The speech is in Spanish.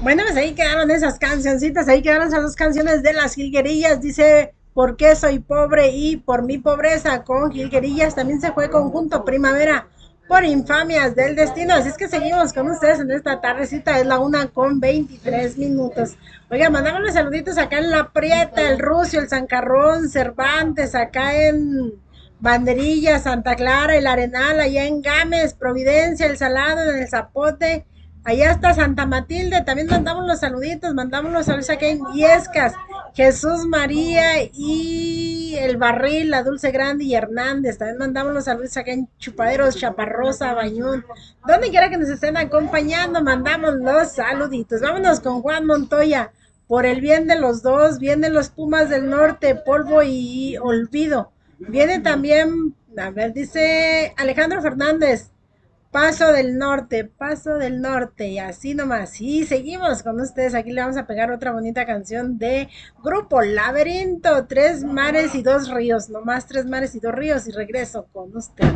Bueno, pues ahí quedaron esas cancioncitas, ahí quedaron esas dos canciones de las Jilguerillas. Dice, ¿por qué soy pobre? Y por mi pobreza con Jilguerillas. También se fue Conjunto Primavera por infamias del destino. Así es que seguimos con ustedes en esta tardecita. Es la 1:23. Oiga, mandamos los saluditos acá en La Prieta, el Rucio, el Zancarrón, Cervantes, acá en Banderilla, Santa Clara, el Arenal, allá en Gámez, Providencia, el Salado, en el Zapote. Allá está Santa Matilde, también mandamos los saludos aquí en Iescas, Jesús María y el Barril, la Dulce Grande y Hernández. También mandamos los saludos aquí en Chupaderos, Chaparrosa, Bañón. Donde quiera que nos estén acompañando, mandamos los saluditos. Vámonos con Juan Montoya. Por el bien de los dos, vienen los Pumas del Norte, polvo y olvido. Viene también, a ver, dice Alejandro Fernández, Paso del Norte, y así nomás. Y seguimos con ustedes. Aquí le vamos a pegar otra bonita canción de Grupo Laberinto. Tres mares y dos ríos, nomás tres mares y dos ríos. Y regreso con ustedes.